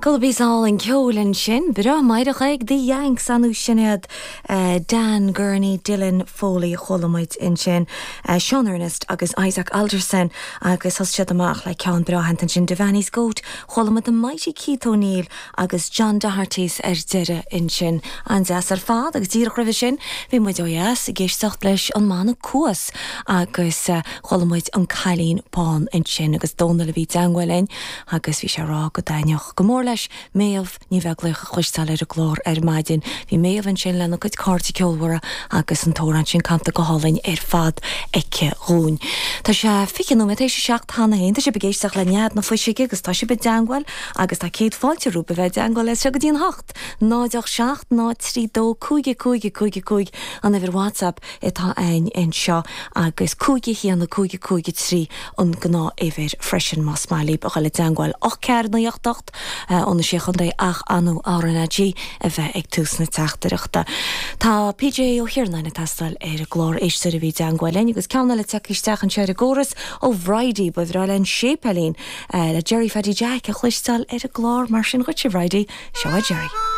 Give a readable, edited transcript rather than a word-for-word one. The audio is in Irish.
Gulbíáil an ceolann sin, bra maireach ag dí dheang sanú sinad Dan Gurney, Dylan Foley cholamuid in sin Sean Ernest agus Isaac Alderson agus hostiad amach le ceann bra hantan sin Devaney's Goat cholamad the mighty Keith O'Neill agus John Doherty's deire in sin an deas fad agus díach rih sin bhí muid óas i ggéisteach leis an mána cuas agus cholamuid an Cailín Pán in sin agus dóna le bhí danghailin agus bhí sé rá go daineach go mór leis méamh ní bheaglaich chuistal ar a glór ar maidin bhí méamh an sin lena chuid cártaí ceolmhara agus an tóran sin canta go hálainn ar fad aice rún. Tá sé ficin éis sé seach tána hénta sé begéisteach le nead na foiisiige agus tá sé be danghail agus tá céad fáiltearú be bheith danghail leis go dtíon hocht. Náideach 7 9 3 2 5 an bhir WhatsApp itá ein in seo agus 5 híanana 5 5 3 an gná éhir freisin más máilí a chaile danghail 8 cear na 8 an sé chun é ach anú áranadí a bheith ag túsna teachtareachta. Tá PJ ó hiarnainna tastal ar a glór éiste a bhí danghailin agus ceanna le teicisteach an seir a góras ó Friday ba bhráilinn sépelín le Jerry Faddy Jack a chluistal ar a glór mar sin chuite Friday seo a Jerry.